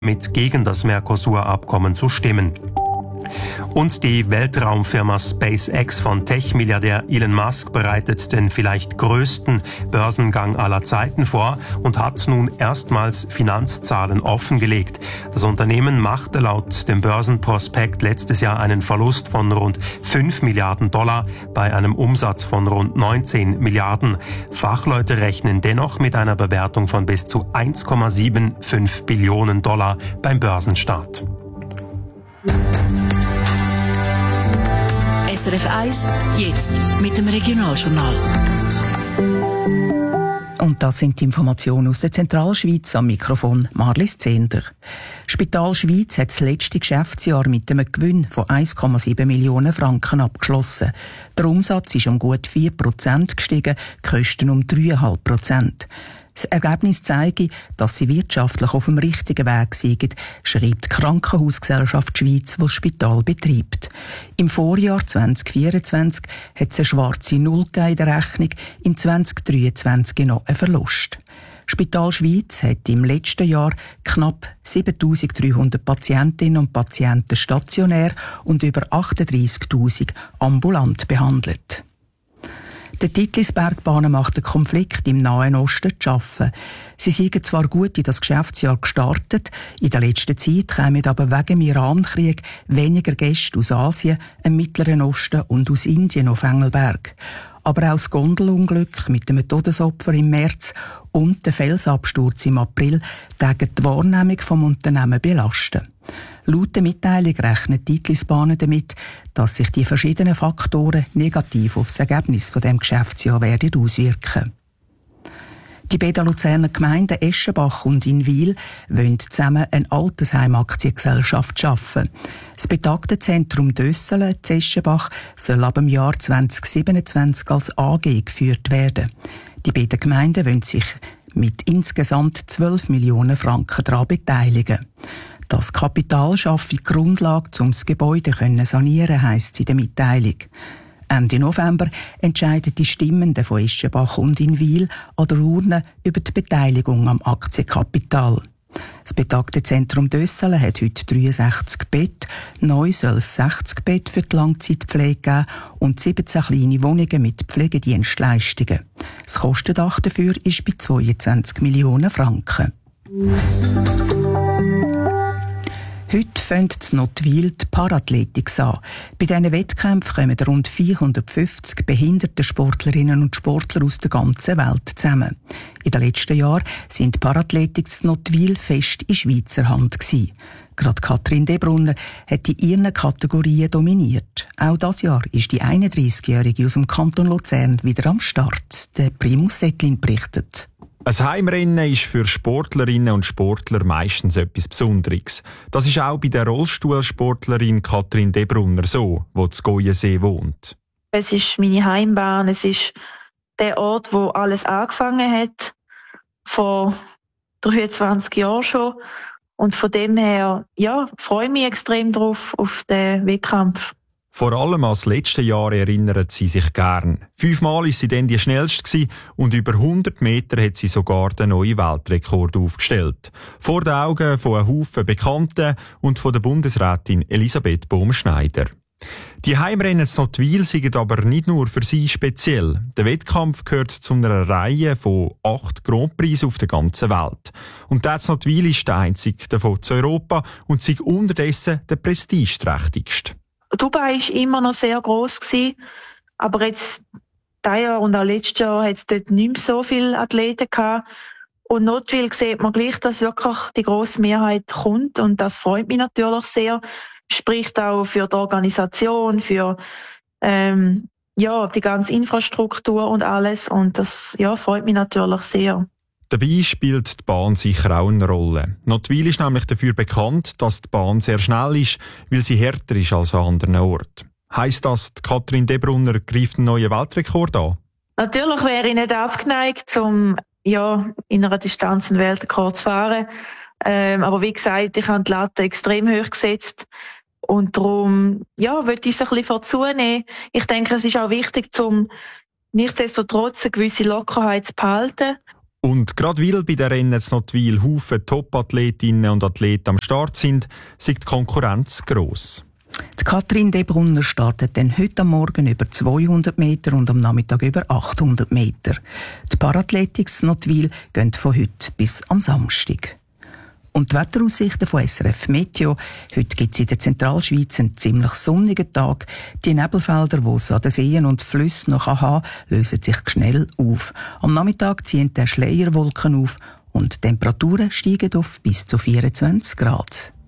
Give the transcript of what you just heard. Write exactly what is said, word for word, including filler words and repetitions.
mit gegen das Mercosur-Abkommen zu stimmen. Und die Weltraumfirma SpaceX von Tech-Milliardär Elon Musk bereitet den vielleicht größten Börsengang aller Zeiten vor und hat nun erstmals Finanzzahlen offengelegt. Das Unternehmen machte laut dem Börsenprospekt letztes Jahr einen Verlust von rund fünf Milliarden Dollar bei einem Umsatz von rund neunzehn Milliarden. Fachleute rechnen dennoch mit einer Bewertung von bis zu eins Komma fünfundsiebzig Billionen Dollar beim Börsenstart. S R F eins, jetzt mit dem Regionaljournal. Und das sind die Informationen aus der Zentralschweiz. Am Mikrofon Marlies Zehnder. Spital Schweiz hat das letzte Geschäftsjahr mit einem Gewinn von eins Komma sieben Millionen Franken abgeschlossen. Der Umsatz ist um gut vier Prozent gestiegen, die Kosten um drei Komma fünf Prozent. Das Ergebnis zeige, dass sie wirtschaftlich auf dem richtigen Weg sind, schreibt die Krankenhausgesellschaft Schweiz, die das Spital betreibt. Im Vorjahr zwanzig vierundzwanzig hat es eine schwarze Null in der Rechnung, im zwanzig dreiundzwanzig noch einen Verlust. Spital Schweiz hat im letzten Jahr knapp siebentausenddreihundert Patientinnen und Patienten stationär und über achtunddreissigtausend ambulant behandelt. Der Titlisbergbahnen macht den Konflikt im Nahen Osten zu schaffen. Sie sind zwar gut in das Geschäftsjahr gestartet, in der letzten Zeit kommen aber wegen dem Iran-Krieg weniger Gäste aus Asien, dem Mittleren Osten und aus Indien auf Engelberg. Aber auch das Gondelunglück mit dem Todesopfer im März und der Felsabsturz im April täten die Wahrnehmung vom Unternehmen belasten. Laut der Mitteilung rechnet die Titlisbahnen damit, dass sich die verschiedenen Faktoren negativ auf das Ergebnis von dem Geschäftsjahr werden auswirken. Die beiden Luzerner Gemeinden Eschenbach und Inwil wollen zusammen eine Altersheimaktiengesellschaft schaffen. Das Betagtenzentrum Dösselen zu Eschenbach soll ab dem Jahr zwanzig siebenundzwanzig als A G geführt werden. Die beiden Gemeinden wollen sich mit insgesamt zwölf Millionen Franken daran beteiligen. Das Kapital schaffe die Grundlage, um das Gebäude zu sanieren, heisst es in der Mitteilung. Ende November entscheiden die Stimmenden von Eschenbach und Inwil an der Urne über die Beteiligung am Aktienkapital. Das Betagtenzentrum Dösselen hat heute dreiundsechzig Betten, neu soll es sechzig Betten für die Langzeitpflege geben und siebzehn kleine Wohnungen mit Pflegedienstleistungen. Das Kostendach dafür ist bei zweiundzwanzig Millionen Franken. Heute fängt in Notwil die Parathletik an. Bei diesen Wettkämpfen kommen rund vierhundertfünfzig behinderte Sportlerinnen und Sportler aus der ganzen Welt zusammen. In den letzten Jahren sind die Parathletik in Notwil fest in Schweizer Hand gewesen. Gerade Katrin Debrunner hat in ihren Kategorien dominiert. Auch dieses Jahr ist die einunddreissigjährige aus dem Kanton Luzern wieder am Start. Der Primus Settlin berichtet. Ein Heimrennen ist für Sportlerinnen und Sportler meistens etwas Besonderes. Das ist auch bei der Rollstuhlsportlerin Katrin Debrunner so, die in Goyensee wohnt. Es ist meine Heimbahn, es ist der Ort, wo alles angefangen hat, vor dreiundzwanzig Jahren schon. Und von dem her, ja, freue ich mich extrem drauf, auf den Wettkampf. Vor allem als letzte Jahr erinnert sie sich gern. Fünfmal war sie dann die schnellste und über hundert Meter hat sie sogar den neuen Weltrekord aufgestellt. Vor den Augen von einem Haufen Bekannten und von der Bundesrätin Elisabeth Bohm-Schneider. Die Heimrennen in Notwil sind aber nicht nur für sie speziell. Der Wettkampf gehört zu einer Reihe von acht Grand Prix auf der ganzen Welt. Und der in Notwil ist der einzige davon zu Europa und sei unterdessen der prestigeträchtigste. Dubai war immer noch sehr gross gewesen, aber jetzt dieses Jahr und auch letztes Jahr hat es dort nicht mehr so viele Athleten gehabt. Und Notwil sieht man gleich, dass wirklich die grosse Mehrheit kommt und das freut mich natürlich sehr. Spricht auch für die Organisation, für ähm, ja, die ganze Infrastruktur und alles und das ja, freut mich natürlich sehr. Dabei spielt die Bahn sicher auch eine Rolle. Notwil ist nämlich dafür bekannt, dass die Bahn sehr schnell ist, weil sie härter ist als an anderen Orten. Heisst das, die Katrin Debrunner greift einen neuen Weltrekord an? Natürlich wäre ich nicht abgeneigt, um ja, in einer Distanz einen Weltrekord zu fahren. Ähm, aber wie gesagt, ich habe die Latte extrem hoch gesetzt. Und darum ja, wollte ich es ein bisschen vorzunehmen. Ich denke, es ist auch wichtig, um nichtsdestotrotz eine gewisse Lockerheit zu behalten. Und gerade weil bei den Rennen jetzt noch viele Haufen Top-Athletinnen und Athleten am Start sind, ist die Konkurrenz gross. Die Katrin Debrunner startet dann heute am Morgen über zweihundert Meter und am Nachmittag über achthundert Meter. Die Parathletics Notwil gehen von heute bis am Samstag. Und die Wetteraussichten von S R F Meteo. Heute gibt es in der Zentralschweiz einen ziemlich sonnigen Tag. Die Nebelfelder, die es an den Seen und Flüssen noch haben, lösen sich schnell auf. Am Nachmittag ziehen die Schleierwolken auf und die Temperaturen steigen auf bis zu vierundzwanzig Grad.